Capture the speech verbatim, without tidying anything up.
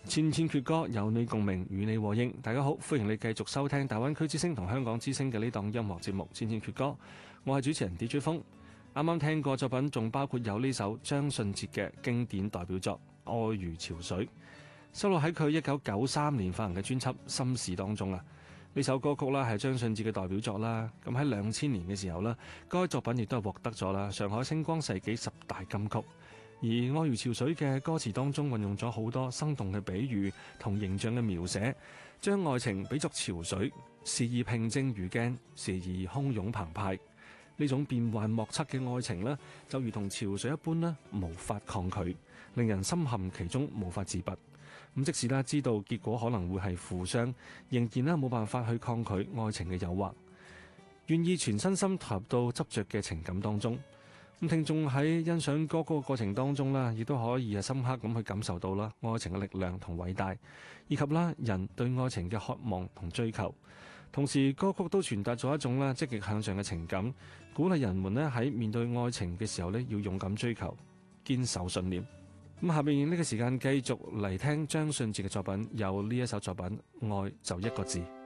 千千闕歌，有你共鳴，與你和應。大家好，歡迎你繼續收聽大灣區之聲同香港之聲嘅呢檔音樂節目《千千闕歌》。我係主持人 D J 風。啱啱聽過作品，仲包括有呢首張信哲嘅經典代表作《愛如潮水》，收錄喺佢一九九三年發行嘅專輯《心事》當中啊。呢首歌曲啦係張信哲嘅代表作啦。咁喺兩千年嘅時候啦，該作品亦都係獲得咗啦上海星光世紀十大金曲。而《愛如潮水》嘅歌詞當中運用咗好多生動嘅比喻同形象嘅描寫，將愛情比作潮水，時而平靜如鏡，時而洶湧澎湃。呢種變幻莫測嘅愛情呢，就如同潮水一般呢，無法抗拒，令人深陷其中無法自拔。咁即使呢知道結果可能會係負傷，仍然呢冇辦法去抗拒愛情嘅誘惑，願意全身心投入到執着嘅情感當中。咁聽眾喺欣賞歌曲嘅過程當中啦，亦都可以係深刻咁去感受到啦愛情嘅力量同偉大，以及啦人對愛情嘅渴望同追求。同時歌曲都傳達咗一種啦積極向上嘅情感，鼓勵人們咧喺面對愛情嘅時候咧要勇敢追求，堅守信念。咁下面呢個時間繼續嚟聽張信哲嘅作品，有呢一首作品《愛就一個字》。